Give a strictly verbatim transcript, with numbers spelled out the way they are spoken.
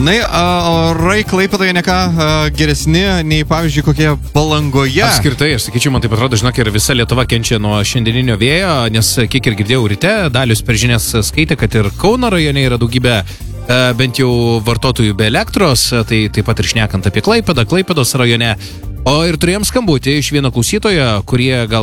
Arūnai, orai Klaipėdoje ne ką geresni nei, pavyzdžiui, kokie Palangoje. Apskritai, aš sakyčiau, man taip atrodo, žinok, ir visa Lietuva kenčia nuo šiandieninio vėjo, nes kiek ir girdėjau ryte, Dalius per žinias skaitė, kad ir Kauno rajone yra daugybė bent jau vartotojų be elektros, tai taip pat ir šnekant apie Klaipėdą, Klaipėdos rajone. O ir turėjom skambutį iš vieno klausytojo, kurie gal